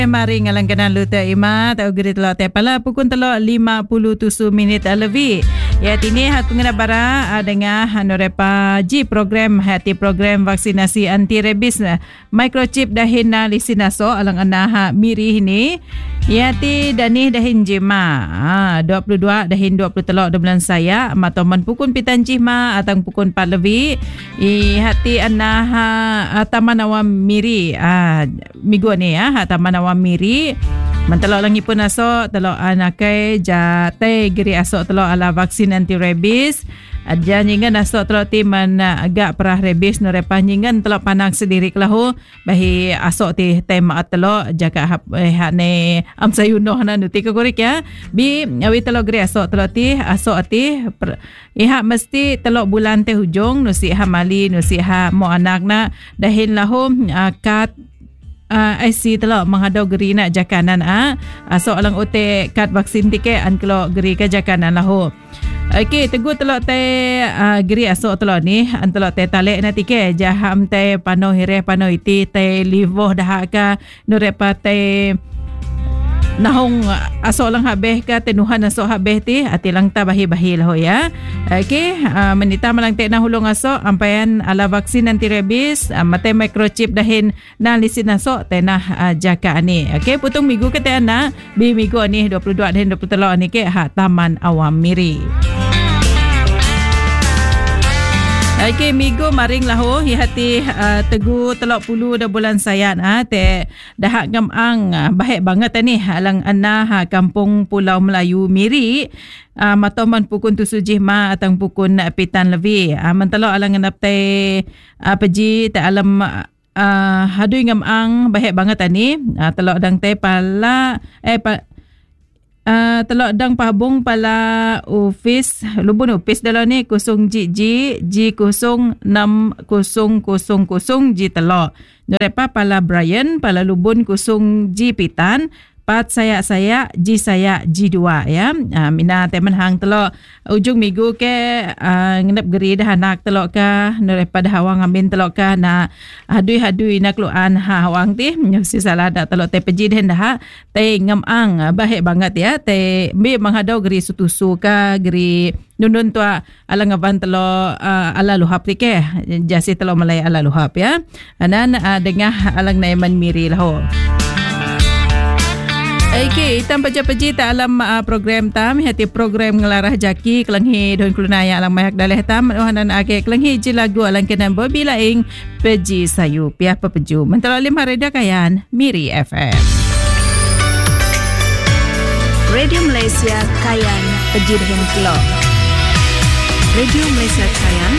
Mari ngalangkan luta ima tau geri telok te pala pukul telok 57 minit lebih. Ya tini aku ngena bara dengan Norepa G program hati program vaksinasi anti rabies microchip dahin na lisinaso alang anah miri ini. Ya ti dani dahin jema 22 dahin 20 telok bulan saya matoman pukul pitan jima atang pukul 4 lebih. I hati anah taman awam miri minggu ni taman awam miri mentelok langi pun asok telok anakai jate geri asok telok ala vaksin anti rabies aja nyingan asok telok ti mana agak perah rabies norepa nyingan telok panak sendiri kelahu bahi asok ti tema telok jaga hak ne amsayunoh na nuti kekorik ya bi awi telok geri asok telok ti asok ti hak mesti telok bulan te hujung nusi ha mali nusi ha mo anak na dahin lahum kat IC telok menghadau geri nak jakanan so alang ote kad vaksin tike an kelo geri ke jakanan lahu. Okey teguh telok te geri asok telok ni an telok te talek na tike jaham te pano hire pano iti te livoh dah ka nurepa te nahong asok lang habeh ka tenuhan asok habeh ti atilang ta bahi-bahi lah ya. Okey menita malang te nahulong asok ampayan ala vaksin anti rabies mate microchip dahin na lisin asok tenah jaka ani. Okey putung minggu ke te ana bi minggu ni 22 dahin 20 telok ni ke taman awam miri. Okey minggu maring lahu hati tegu telok pulu dah bulan sayan te dah ngamang baik banget ni alang ana kampung Pulau Melayu Miri matoman pukul 7 jima atang pukul pitan lebih mentelok alang nganap te peji te alam hadui ngamang baik banget ni telok dang te pala telok dang pabung pala office lubun office dalam ni 0 G060000 G telok norepa pala Brian pala lubun 0 G pitan pat saya G saya G2 ya mina teman hang telok ujung minggu ke ngenap geri dah anak telok ka norepa dah awang amin telok ka na hadui nak luan awang ti si salah dak telok te peji den dah te ngamang baik banget ya te be menghadau geri sutusu ka geri nunun tua ala ngaban telok ala luhap ti ke jasi telok Malay ala luhap ya anan dengah alang naiman miri lah. Okey, itam peji ta alam program tam hati program ngelarah jaki kelenghi don kulunaya alam mayak daleh tam ohanan ake kelenghi ji lagu alang kenan bobi laing peji sayu piah pepeju mentalo 5 reda kayan Miri FM. Radio Malaysia Kayan peji dengan kelo. Radio Malaysia Kayan